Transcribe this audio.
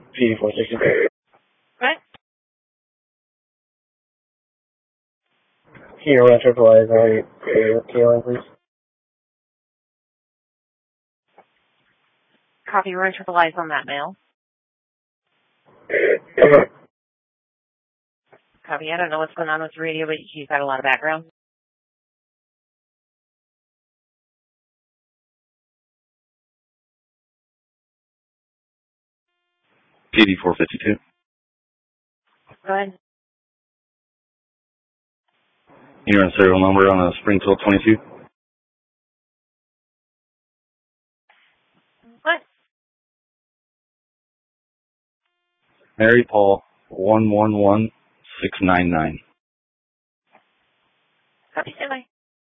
PD462. What? Can you run triple I's on Kaylin, please? Copy, run triple I's on that mail. Copy, I don't know what's going on with the radio, but you've got a lot of background. PD452. Go ahead. You run serial number on a Springfield 22. What? Mary Paul 111699. Copy, stand by.